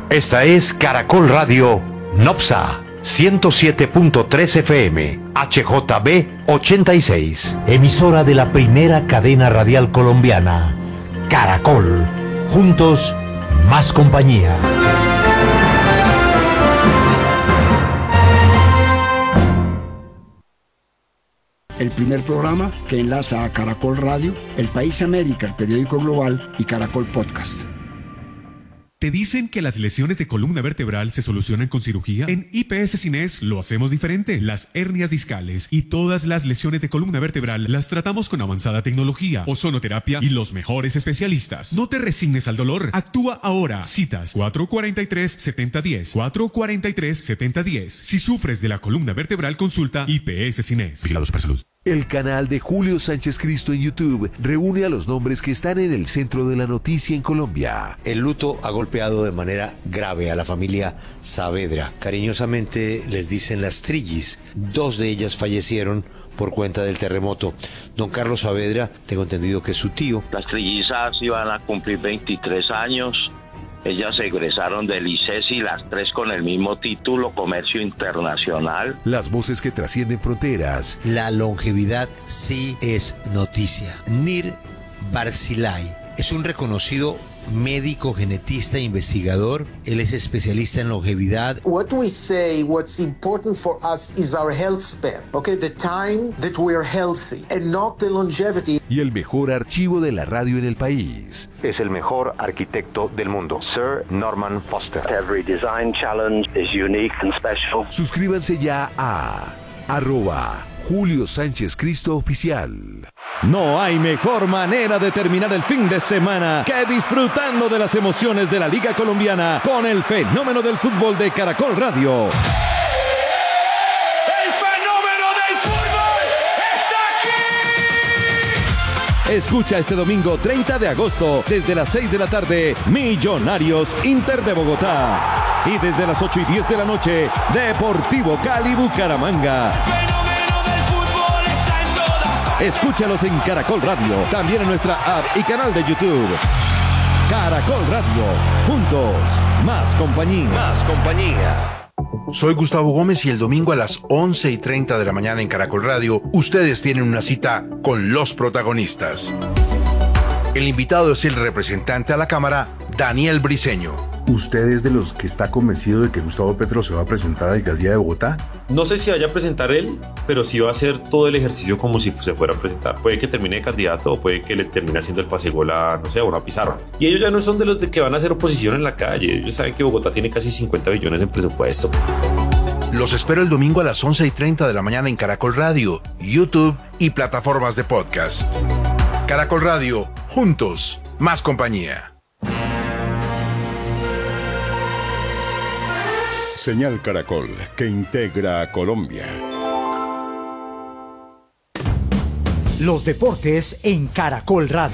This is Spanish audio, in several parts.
Esta es Caracol Radio Nopsa 107.3 FM, HJB 86. Emisora de la primera cadena radial colombiana, Caracol. Juntos, más compañía. El primer programa que enlaza a Caracol Radio, El País América, el periódico global y Caracol Podcast. ¿Te dicen que las lesiones de columna vertebral se solucionan con cirugía? En IPS Cines lo hacemos diferente. Las hernias discales y todas las lesiones de columna vertebral las tratamos con avanzada tecnología, ozonoterapia y los mejores especialistas. No te resignes al dolor. Actúa ahora. Citas 443-7010. 443-7010. Si sufres de la columna vertebral, consulta IPS Cines. Vigilados por salud. El canal de Julio Sánchez Cristo en YouTube reúne a los nombres que están en el centro de la noticia en Colombia. El luto ha golpeado de manera grave a la familia Saavedra. Cariñosamente les dicen las Trillis. 2 de ellas fallecieron por cuenta del terremoto. Don Carlos Saavedra, tengo entendido que es su tío. Las trillizas iban a cumplir 23 años. Ellas egresaron del ICESI, las 3 con el mismo título, Comercio Internacional. Las voces que trascienden fronteras. La longevidad sí es noticia. Nir Barzilay es un reconocido médico, genetista e investigador. Él es especialista en longevidad. What we say, what's important for us is our health span. Okay, the time that we are healthy and not the longevity. Y el mejor archivo de la radio en el país. Es el mejor arquitecto del mundo, Sir Norman Foster. Every design challenge is unique and special. Suscríbanse ya a @Julio Sánchez Cristo Oficial. No hay mejor manera de terminar el fin de semana que disfrutando de las emociones de la Liga Colombiana con el fenómeno del fútbol de Caracol Radio. ¡El fenómeno del fútbol está aquí! Escucha este domingo 30 de agosto desde las 6 de la tarde Millonarios Inter de Bogotá y desde las 8:10 de la noche Deportivo Cali Bucaramanga. Escúchalos en Caracol Radio, también en nuestra app y canal de YouTube. Caracol Radio, juntos, más compañía. Más compañía. Soy Gustavo Gómez y el domingo a las 11:30 de la mañana en Caracol Radio, ustedes tienen una cita con los protagonistas. El invitado es el representante a la Cámara, Daniel Briceño. ¿Usted es de los que está convencido de que Gustavo Petro se va a presentar a la alcaldía de Bogotá? No sé si vaya a presentar él, pero sí va a hacer todo el ejercicio como si se fuera a presentar. Puede que termine de candidato o puede que le termine haciendo el pasegol a, no sé, a una pizarra. Y ellos ya no son de los de que van a hacer oposición en la calle. Ellos saben que Bogotá tiene casi 50 billones en presupuesto. Los espero el domingo a las 11:30 de la mañana en Caracol Radio, YouTube y plataformas de podcast. Caracol Radio, juntos, más compañía. Señal Caracol, que integra a Colombia. Los deportes en Caracol Radio.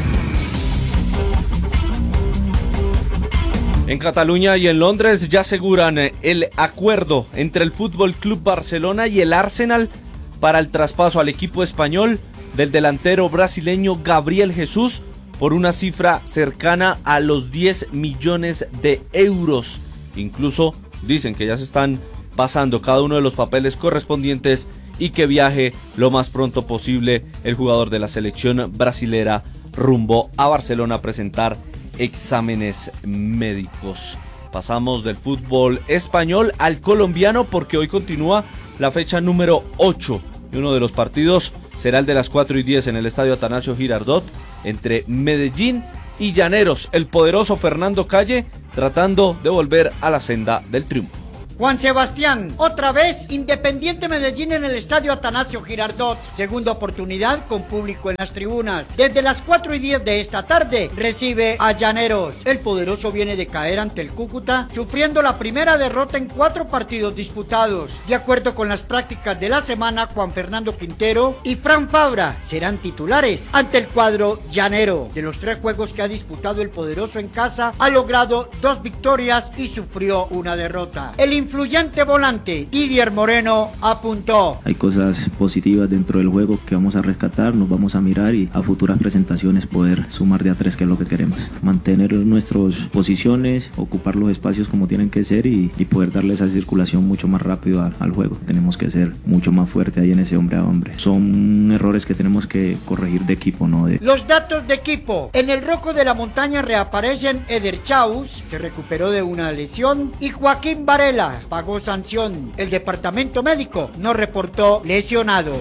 En Cataluña y en Londres ya aseguran el acuerdo entre el Fútbol Club Barcelona y el Arsenal para el traspaso al equipo español del delantero brasileño Gabriel Jesús por una cifra cercana a los 10 millones de euros. Incluso dicen que ya se están pasando cada uno de los papeles correspondientes y que viaje lo más pronto posible el jugador de la selección brasilera rumbo a Barcelona a presentar exámenes médicos. Pasamos del fútbol español al colombiano porque hoy continúa la fecha número 8 y uno de los partidos será el de las 4:10 en el estadio Atanasio Girardot entre Medellín y Llaneros, el poderoso Fernando Calle tratando de volver a la senda del triunfo. Juan Sebastián, otra vez Independiente Medellín en el estadio Atanasio Girardot, segunda oportunidad con público en las tribunas. Desde las 4:10 de esta tarde recibe a Llaneros. El poderoso viene de caer ante el Cúcuta, sufriendo la primera derrota en 4 partidos disputados. De acuerdo con las prácticas de la semana, Juan Fernando Quintero y Fran Fabra serán titulares ante el cuadro llanero. De los 3 juegos que ha disputado el poderoso en casa, ha logrado 2 victorias y sufrió una derrota. El influyente volante Didier Moreno apuntó. Hay cosas positivas dentro del juego que vamos a rescatar, nos vamos a mirar y a futuras presentaciones poder sumar de a 3, que es lo que queremos. Mantener nuestras posiciones, ocupar los espacios como tienen que ser y poder darle esa circulación mucho más rápido al juego. Tenemos que ser mucho más fuerte ahí en ese hombre a hombre. Son errores que tenemos que corregir de equipo, ¿no? Los datos de equipo. En el Roco de la Montaña reaparecen Eder Chaus, se recuperó de una lesión, y Joaquín Varela pagó sanción. El departamento médico no reportó lesionados.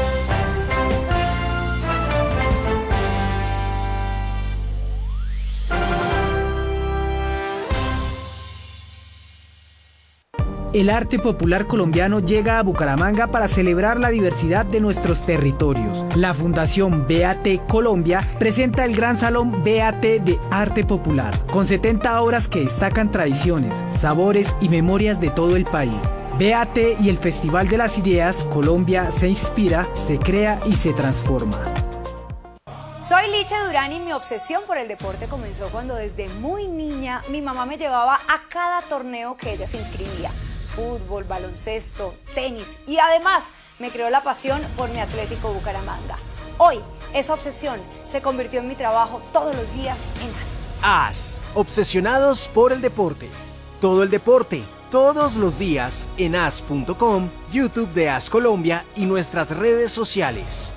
El arte popular colombiano llega a Bucaramanga para celebrar la diversidad de nuestros territorios. La Fundación BAT Colombia presenta el Gran Salón BAT de Arte Popular, con 70 obras que destacan tradiciones, sabores y memorias de todo el país. BAT y el Festival de las Ideas Colombia se inspira, se crea y se transforma. Soy Licha Durán y mi obsesión por el deporte comenzó cuando desde muy niña mi mamá me llevaba a cada torneo que ella se inscribía. Fútbol, baloncesto, tenis y además me creó la pasión por mi Atlético Bucaramanga. Hoy, esa obsesión se convirtió en mi trabajo todos los días en AS. AS, obsesionados por el deporte. Todo el deporte, todos los días en as.com, YouTube de AS Colombia y nuestras redes sociales.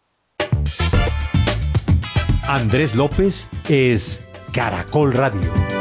Andrés López es Caracol Radio.